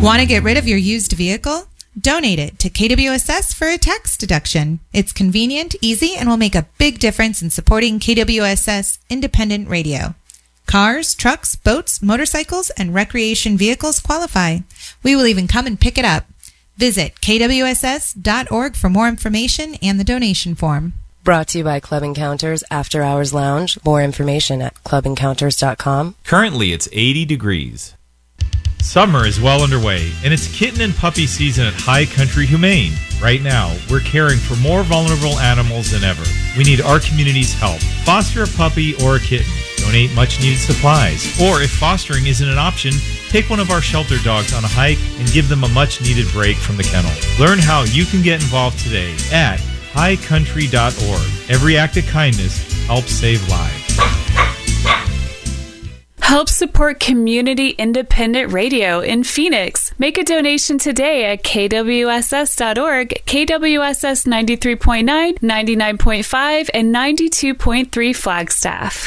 Want to get rid of your used vehicle? Donate it to KWSS for a tax deduction. It's convenient, easy, and will make a big difference in supporting KWSS independent radio. Cars, trucks, boats, motorcycles, and recreation vehicles qualify. We will even come and pick it up. Visit kwss.org for more information and the donation form. Brought to you by Club Encounters After Hours Lounge. More information at clubencounters.com. Currently, it's 80 degrees. Summer is well underway, and it's kitten and puppy season at High Country Humane. Right now, we're caring for more vulnerable animals than ever. We need our community's help. Foster a puppy or a kitten. Donate much-needed supplies. Or if fostering isn't an option, take one of our shelter dogs on a hike and give them a much-needed break from the kennel. Learn how you can get involved today at highcountry.org. Every act of kindness helps save lives. Help support community independent radio in Phoenix. Make a donation today at kwss.org, KWSS 93.9, 99.5, and 92.3 Flagstaff.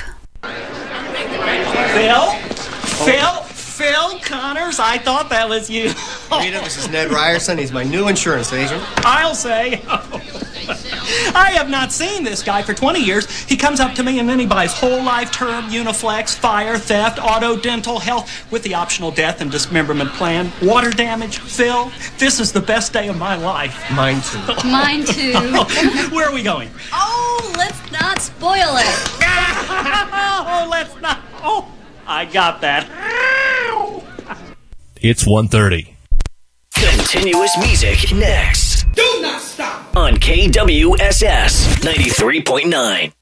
Phil Connors, I thought that was you. Rita, this is Ned Ryerson. He's my new insurance agent. I'll say. I have not seen this guy for 20 years. He comes up to me and then he buys whole life term, Uniflex, fire, theft, auto, dental, health, with the optional death and dismemberment plan, water damage. Phil, this is the best day of my life. Mine too. Mine too. Where are we going? Oh, let's not spoil it. Oh, let's not. Oh, I got that. It's 1:30. Continuous music next. Do not stop. On KWSS 93.9.